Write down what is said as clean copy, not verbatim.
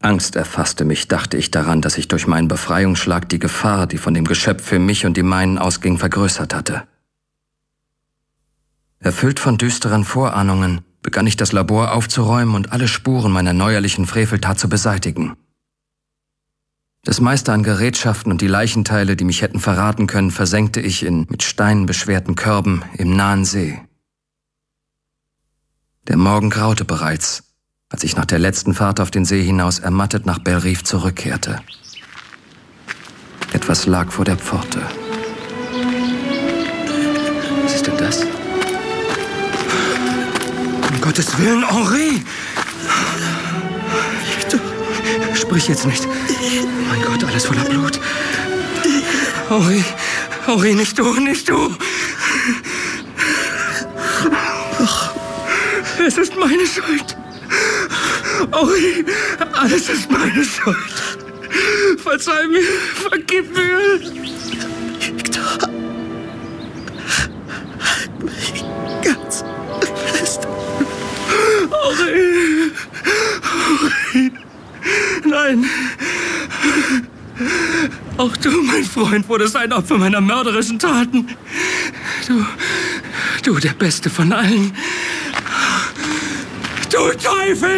Angst erfasste mich, dachte ich daran, dass ich durch meinen Befreiungsschlag die Gefahr, die von dem Geschöpf für mich und die meinen ausging, vergrößert hatte. Erfüllt von düsteren Vorahnungen, begann ich das Labor aufzuräumen und alle Spuren meiner neuerlichen Freveltat zu beseitigen. Das meiste an Gerätschaften und die Leichenteile, die mich hätten verraten können, versenkte ich in mit Steinen beschwerten Körben im nahen See. Der Morgen graute bereits, als ich nach der letzten Fahrt auf den See hinaus ermattet nach Belle Rive zurückkehrte. Etwas lag vor der Pforte. Was ist denn das? Um Gottes Willen, Henri! Sprich jetzt nicht. Mein Gott, alles voller Blut. Henri, nicht du, nicht du! Es ist meine Schuld. Henri, alles ist meine Schuld. Verzeih mir, vergib mir. Victor. Halt mich ganz fest. Henri. Nein. Auch du, mein Freund, wurdest ein Opfer meiner mörderischen Taten. Du der Beste von allen. Du Teufel!